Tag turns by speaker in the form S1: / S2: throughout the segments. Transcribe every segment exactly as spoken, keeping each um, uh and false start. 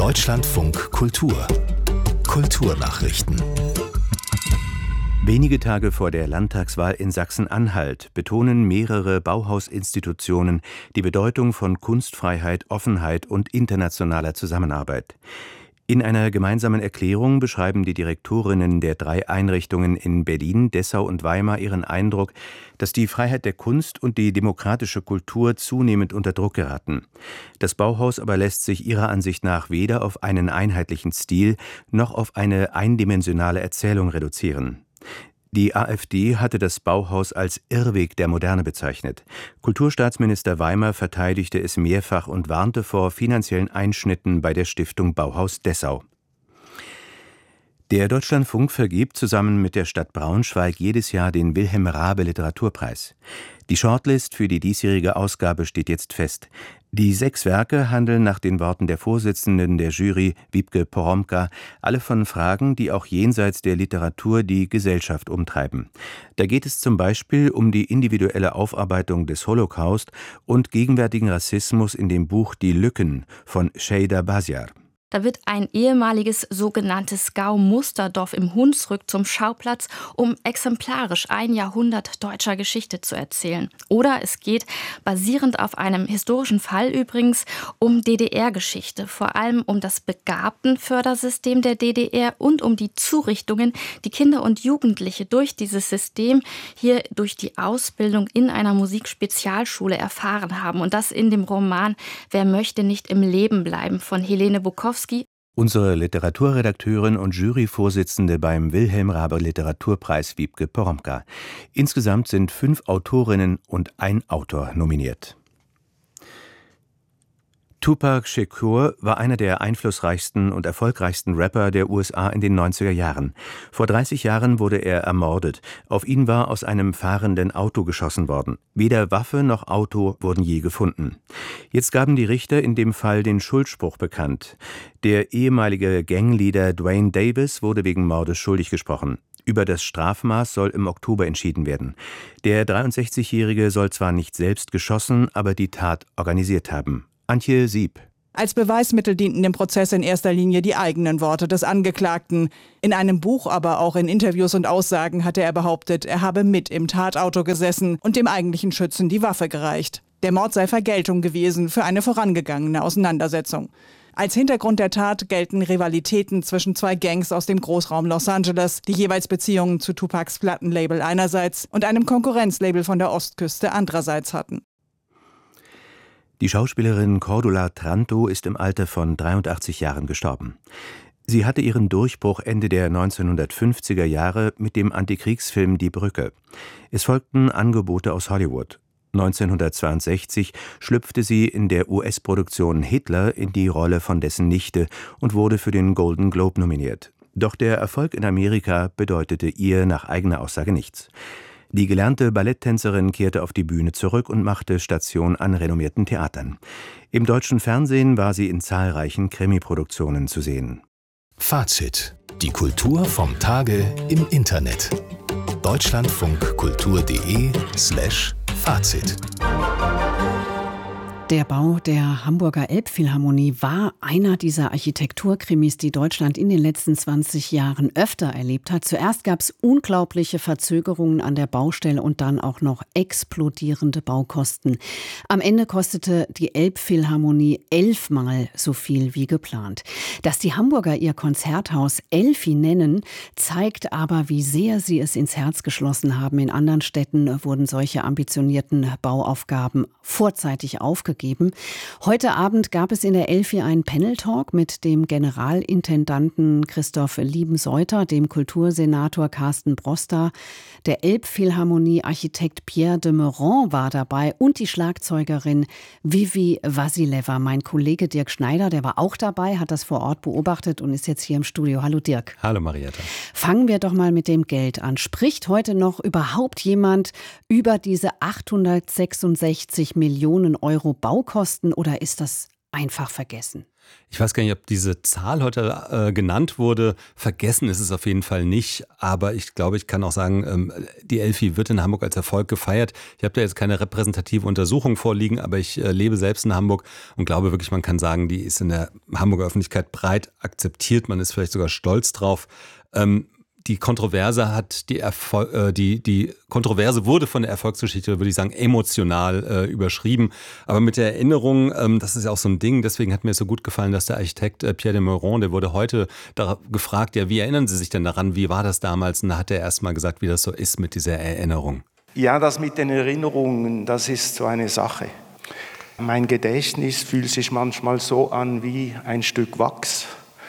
S1: Deutschlandfunk Kultur Kulturnachrichten.
S2: Wenige Tage vor der Landtagswahl in Sachsen-Anhalt betonen mehrere Bauhaus-Institutionen die Bedeutung von Kunstfreiheit, Offenheit und internationaler Zusammenarbeit. In einer gemeinsamen Erklärung beschreiben die Direktorinnen der drei Einrichtungen in Berlin, Dessau und Weimar ihren Eindruck, dass die Freiheit der Kunst und die demokratische Kultur zunehmend unter Druck geraten. Das Bauhaus aber lässt sich ihrer Ansicht nach weder auf einen einheitlichen Stil noch auf eine eindimensionale Erzählung reduzieren. Die AfD hatte das Bauhaus als Irrweg der Moderne bezeichnet. Kulturstaatsminister Weimar verteidigte es mehrfach und warnte vor finanziellen Einschnitten bei der Stiftung Bauhaus Dessau. Der Deutschlandfunk vergibt zusammen mit der Stadt Braunschweig jedes Jahr den Wilhelm-Raabe-Literaturpreis. Die Shortlist für die diesjährige Ausgabe steht jetzt fest. Die sechs Werke handeln nach den Worten der Vorsitzenden der Jury, Wiebke Poromka, alle von Fragen, die auch jenseits der Literatur die Gesellschaft umtreiben. Da geht es zum Beispiel um die individuelle Aufarbeitung des Holocaust und gegenwärtigen Rassismus in dem Buch Die Lücken von Şeyda Basyar.
S3: Da wird ein ehemaliges sogenanntes Gau-Musterdorf im Hunsrück zum Schauplatz, um exemplarisch ein Jahrhundert deutscher Geschichte zu erzählen. Oder es geht, basierend auf einem historischen Fall übrigens, um D D R-Geschichte, vor allem um das Begabtenfördersystem der D D R und um die Zurichtungen, die Kinder und Jugendliche durch dieses System hier durch die Ausbildung in einer Musikspezialschule erfahren haben. Und das in dem Roman Wer möchte nicht im Leben bleiben von Helene Bukowski.
S2: Unsere Literaturredakteurin und Juryvorsitzende beim Wilhelm-Raabe-Literaturpreis Wiebke Poromka. Insgesamt sind fünf Autorinnen und ein Autor nominiert. Tupac Shakur war einer der einflussreichsten und erfolgreichsten Rapper der U S A in den neunziger Jahren. Vor dreißig Jahren wurde er ermordet. Auf ihn war aus einem fahrenden Auto geschossen worden. Weder Waffe noch Auto wurden je gefunden. Jetzt gaben die Richter in dem Fall den Schuldspruch bekannt. Der ehemalige Gangleader Dwayne Davis wurde wegen Mordes schuldig gesprochen. Über das Strafmaß soll im Oktober entschieden werden. Der dreiundsechzigjährige soll zwar nicht selbst geschossen, aber die Tat organisiert haben. Antje Sieb.
S4: Als Beweismittel dienten dem Prozess in erster Linie die eigenen Worte des Angeklagten. In einem Buch, aber auch in Interviews und Aussagen hatte er behauptet, er habe mit im Tatauto gesessen und dem eigentlichen Schützen die Waffe gereicht. Der Mord sei Vergeltung gewesen für eine vorangegangene Auseinandersetzung. Als Hintergrund der Tat gelten Rivalitäten zwischen zwei Gangs aus dem Großraum Los Angeles, die jeweils Beziehungen zu Tupacs Plattenlabel einerseits und einem Konkurrenzlabel von der Ostküste andererseits hatten.
S2: Die Schauspielerin Cordula Tranto ist im Alter von dreiundachtzig Jahren gestorben. Sie hatte ihren Durchbruch Ende der neunzehnhundertfünfziger Jahre mit dem Antikriegsfilm Die Brücke. Es folgten Angebote aus Hollywood. neunzehnhundertzweiundsechzig schlüpfte sie in der U S-Produktion Hitler in die Rolle von dessen Nichte und wurde für den Golden Globe nominiert. Doch der Erfolg in Amerika bedeutete ihr nach eigener Aussage nichts. Die gelernte Balletttänzerin kehrte auf die Bühne zurück und machte Station an renommierten Theatern. Im deutschen Fernsehen war sie in zahlreichen Krimi-Produktionen zu sehen.
S1: Fazit: Die Kultur vom Tage im Internet. Deutschlandfunkkultur.de slash Fazit.
S5: Der Bau der Hamburger Elbphilharmonie war einer dieser Architekturkrimis, die Deutschland in den letzten zwanzig Jahren öfter erlebt hat. Zuerst gab es unglaubliche Verzögerungen an der Baustelle und dann auch noch explodierende Baukosten. Am Ende kostete die Elbphilharmonie elfmal so viel wie geplant. Dass die Hamburger ihr Konzerthaus Elfi nennen, zeigt aber, wie sehr sie es ins Herz geschlossen haben. In anderen Städten wurden solche ambitionierten Bauaufgaben vorzeitig aufgegeben. Heute Abend gab es in der Elfi einen Panel-Talk mit dem Generalintendanten Christoph Liebenseuter, dem Kultursenator Carsten Broster, der Elbphilharmonie-Architekt Pierre de Meuron war dabei und die Schlagzeugerin Vivi Vasileva. Mein Kollege Dirk Schneider, der war auch dabei, hat das vor Ort beobachtet und ist jetzt hier im Studio. Hallo Dirk.
S6: Hallo Marietta.
S5: Fangen wir doch mal mit dem Geld an. Spricht heute noch überhaupt jemand über diese achthundertsechsundsechzig Millionen Euro Baukosten oder ist das einfach vergessen?
S6: Ich weiß gar nicht, ob diese Zahl heute äh, genannt wurde. Vergessen ist es auf jeden Fall nicht. Aber ich glaube, ich kann auch sagen, ähm, die Elfi wird in Hamburg als Erfolg gefeiert. Ich habe da jetzt keine repräsentative Untersuchung vorliegen, aber ich äh, lebe selbst in Hamburg und glaube wirklich, man kann sagen, die ist in der Hamburger Öffentlichkeit breit akzeptiert. Man ist vielleicht sogar stolz drauf. Ähm, Die Kontroverse hat die, Erfol- äh, die die Kontroverse wurde von der Erfolgsgeschichte, würde ich sagen, emotional äh, überschrieben. Aber mit der Erinnerung, ähm, das ist ja auch so ein Ding. Deswegen hat mir es so gut gefallen, dass der Architekt äh, Pierre de Meuron, der wurde heute da gefragt, ja, wie erinnern Sie sich denn daran? Wie war das damals? Und da hat er erst mal gesagt, wie das so ist mit dieser Erinnerung.
S7: Ja, das mit den Erinnerungen, das ist so eine Sache. Mein Gedächtnis fühlt sich manchmal so an wie ein Stück Wachs,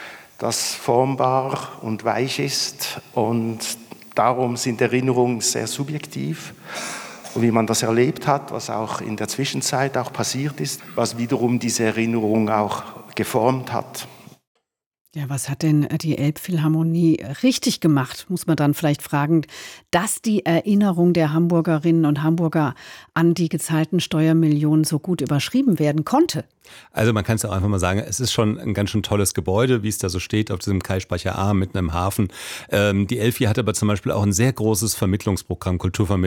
S7: das formbar und weich ist, und darum sind Erinnerungen sehr subjektiv. Und wie man das erlebt hat, was auch in der Zwischenzeit auch passiert ist, was wiederum diese Erinnerung auch geformt hat.
S5: Ja, was hat denn die Elbphilharmonie richtig gemacht, muss man dann vielleicht fragen, dass die Erinnerung der Hamburgerinnen und Hamburger an die gezahlten Steuermillionen so gut überschrieben werden konnte?
S6: Also man kann es ja auch einfach mal sagen, es ist schon ein ganz schön tolles Gebäude, wie es da so steht, auf diesem Kaispeicher A mitten im Hafen. Ähm, die Elfi hat aber zum Beispiel auch ein sehr großes Vermittlungsprogramm,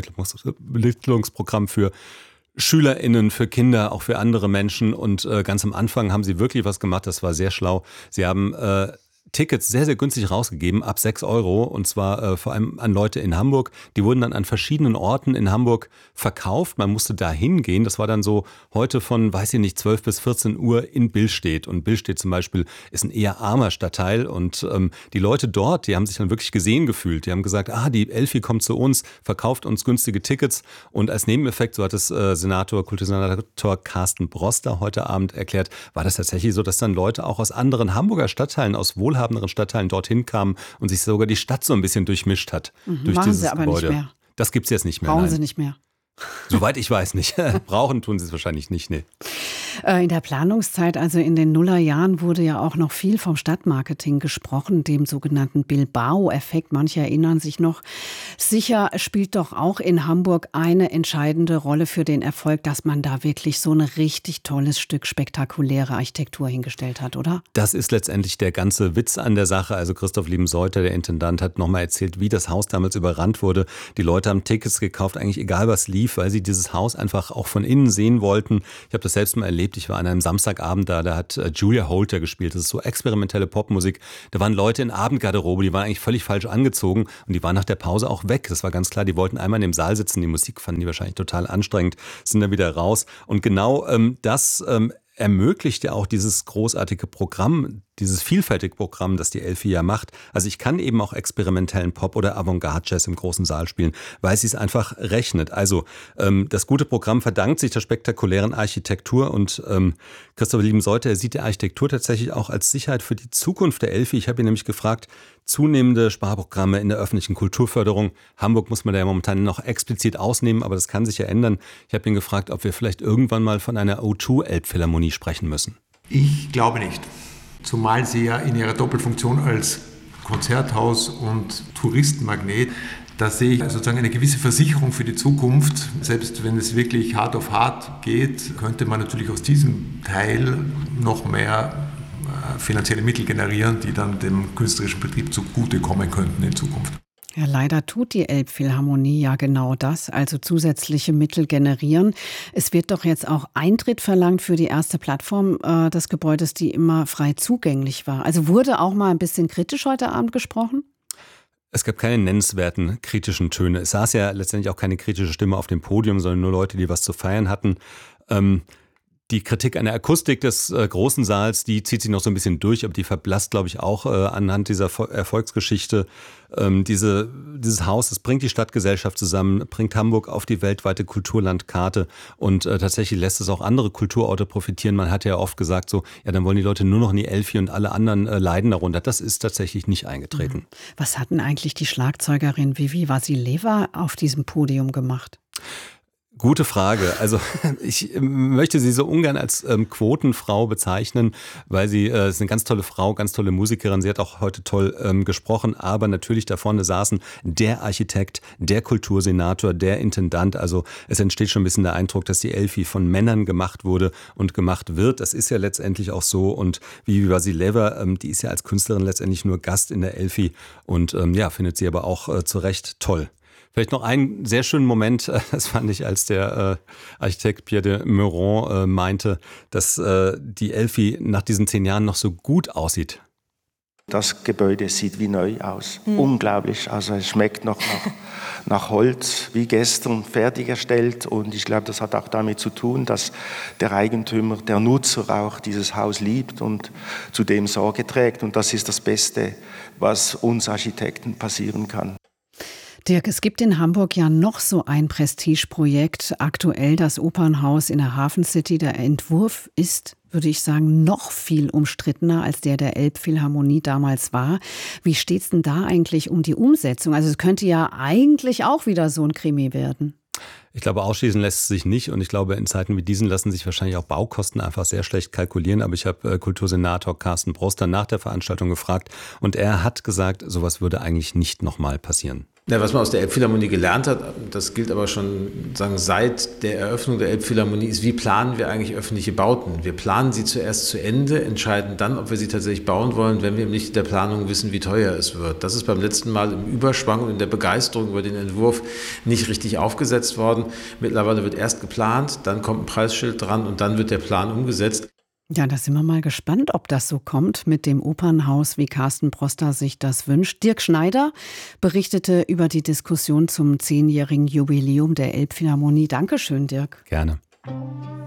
S6: Kulturvermittlungsprogramm für SchülerInnen, für Kinder, auch für andere Menschen. Und äh, ganz am Anfang haben sie wirklich was gemacht, das war sehr schlau. Sie haben äh, Tickets sehr, sehr günstig rausgegeben, ab sechs Euro, und zwar äh, vor allem an Leute in Hamburg. Die wurden dann an verschiedenen Orten in Hamburg verkauft. Man musste da hingehen. Das war dann so heute von, weiß ich nicht, zwölf bis vierzehn Uhr in Billstedt. Und Billstedt zum Beispiel ist ein eher armer Stadtteil. Und ähm, die Leute dort, die haben sich dann wirklich gesehen gefühlt. Die haben gesagt, ah, die Elfi kommt zu uns, verkauft uns günstige Tickets. Und als Nebeneffekt, so hat es äh, Senator, Kultursenator Carsten Broster heute Abend erklärt, war das tatsächlich so, dass dann Leute auch aus anderen Hamburger Stadtteilen, aus wohlhabenden Stadtteilen dorthin kamen und sich sogar die Stadt so ein bisschen durchmischt hat.
S5: Mhm,
S6: durch
S5: machen
S6: dieses
S5: sie aber
S6: Gebäude.
S5: nicht mehr.
S6: Das gibt es jetzt nicht mehr.
S5: Brauchen
S6: nein.
S5: sie nicht mehr.
S6: Soweit ich weiß nicht. Brauchen tun sie es wahrscheinlich nicht, nee.
S5: In der Planungszeit, also in den Nullerjahren, wurde ja auch noch viel vom Stadtmarketing gesprochen, dem sogenannten Bilbao-Effekt. Manche erinnern sich noch. Sicher spielt doch auch in Hamburg eine entscheidende Rolle für den Erfolg, dass man da wirklich so ein richtig tolles Stück spektakuläre Architektur hingestellt hat, oder?
S6: Das ist letztendlich der ganze Witz an der Sache. Also Christoph Liebenseuter, der Intendant, hat nochmal erzählt, wie das Haus damals überrannt wurde. Die Leute haben Tickets gekauft, eigentlich egal was lief, weil sie dieses Haus einfach auch von innen sehen wollten. Ich habe das selbst mal erlebt. Ich war an einem Samstagabend da, da hat Julia Holter gespielt. Das ist so experimentelle Popmusik. Da waren Leute in Abendgarderobe, die waren eigentlich völlig falsch angezogen und die waren nach der Pause auch weg. Das war ganz klar, die wollten einmal in dem Saal sitzen. Die Musik fanden die wahrscheinlich total anstrengend, sind dann wieder raus. Und genau ähm, das ähm, ermöglicht ja auch dieses großartige Programm, dieses vielfältige Programm, das die Elfi ja macht. Also ich kann eben auch experimentellen Pop oder Avantgarde-Jazz im großen Saal spielen, weil sie es einfach rechnet. Also ähm, das gute Programm verdankt sich der spektakulären Architektur und ähm, Christoph Liebenseuter, er sieht die Architektur tatsächlich auch als Sicherheit für die Zukunft der Elfi. Ich habe ihn nämlich gefragt, zunehmende Sparprogramme in der öffentlichen Kulturförderung. Hamburg muss man da ja momentan noch explizit ausnehmen, aber das kann sich ja ändern. Ich habe ihn gefragt, ob wir vielleicht irgendwann mal von einer O zwei Elbphilharmonie sprechen müssen.
S8: Ich glaube nicht. Zumal sie ja in ihrer Doppelfunktion als Konzerthaus und Touristenmagnet, da sehe ich sozusagen eine gewisse Versicherung für die Zukunft. Selbst wenn es wirklich hart auf hart geht, könnte man natürlich aus diesem Teil noch mehr finanzielle Mittel generieren, die dann dem künstlerischen Betrieb zugutekommen könnten in Zukunft.
S5: Ja, leider tut die Elbphilharmonie ja genau das, also zusätzliche Mittel generieren. Es wird doch jetzt auch Eintritt verlangt für die erste Plattform äh, des Gebäudes, die immer frei zugänglich war. Also wurde auch mal ein bisschen kritisch heute Abend gesprochen?
S6: Es gab keine nennenswerten kritischen Töne. Es saß ja letztendlich auch keine kritische Stimme auf dem Podium, sondern nur Leute, die was zu feiern hatten. Ähm Die Kritik an der Akustik des äh, großen Saals, die zieht sich noch so ein bisschen durch, aber die verblasst, glaube ich, auch äh, anhand dieser Vo- Erfolgsgeschichte. Ähm, diese, dieses Haus, das bringt die Stadtgesellschaft zusammen, bringt Hamburg auf die weltweite Kulturlandkarte und äh, tatsächlich lässt es auch andere Kulturorte profitieren. Man hat ja oft gesagt so, ja, dann wollen die Leute nur noch in die Elfi und alle anderen äh, leiden darunter. Das ist tatsächlich nicht eingetreten.
S5: Was hat denn eigentlich die Schlagzeugerin Vivi Vasileva auf diesem Podium gemacht?
S6: Gute Frage. Also ich möchte sie so ungern als ähm, Quotenfrau bezeichnen, weil sie äh, ist eine ganz tolle Frau, ganz tolle Musikerin. Sie hat auch heute toll ähm, gesprochen, aber natürlich da vorne saßen der Architekt, der Kultursenator, der Intendant. Also es entsteht schon ein bisschen der Eindruck, dass die Elfi von Männern gemacht wurde und gemacht wird. Das ist ja letztendlich auch so. Und Vivi Vasileva, ähm, die ist ja als Künstlerin letztendlich nur Gast in der Elfi und ähm, ja, findet sie aber auch äh, zu Recht toll. Vielleicht noch einen sehr schönen Moment, das fand ich, als der äh, Architekt Pierre de Meuron äh, meinte, dass äh, die Elfi nach diesen zehn Jahren noch so gut aussieht.
S7: Das Gebäude sieht wie neu aus. Mhm. Unglaublich. Also es schmeckt noch nach, nach Holz, wie gestern fertiggestellt. Und ich glaube, das hat auch damit zu tun, dass der Eigentümer, der Nutzer auch dieses Haus liebt und zu dem Sorge trägt. Und das ist das Beste, was uns Architekten passieren kann.
S5: Dirk, es gibt in Hamburg ja noch so ein Prestigeprojekt, aktuell das Opernhaus in der Hafen City. Der Entwurf ist, würde ich sagen, noch viel umstrittener, als der der Elbphilharmonie damals war. Wie steht es denn da eigentlich um die Umsetzung? Also es könnte ja eigentlich auch wieder so ein Krimi werden.
S6: Ich glaube, ausschließen lässt es sich nicht und ich glaube, in Zeiten wie diesen lassen sich wahrscheinlich auch Baukosten einfach sehr schlecht kalkulieren. Aber ich habe äh, Kultursenator Carsten Broster nach der Veranstaltung gefragt und er hat gesagt, sowas würde eigentlich nicht nochmal passieren.
S9: Ja, was man aus der Elbphilharmonie gelernt hat, das gilt aber schon sagen, seit der Eröffnung der Elbphilharmonie, ist, wie planen wir eigentlich öffentliche Bauten? Wir planen sie zuerst zu Ende, entscheiden dann, ob wir sie tatsächlich bauen wollen, wenn wir nicht in der Planung wissen, wie teuer es wird. Das ist beim letzten Mal im Überschwang und in der Begeisterung über den Entwurf nicht richtig aufgesetzt worden. Mittlerweile wird erst geplant, dann kommt ein Preisschild dran und dann wird der Plan umgesetzt.
S5: Ja, da sind wir mal gespannt, ob das so kommt mit dem Opernhaus, wie Carsten Broster sich das wünscht. Dirk Schneider berichtete über die Diskussion zum zehnjährigen Jubiläum der Elbphilharmonie. Dankeschön, Dirk.
S6: Gerne.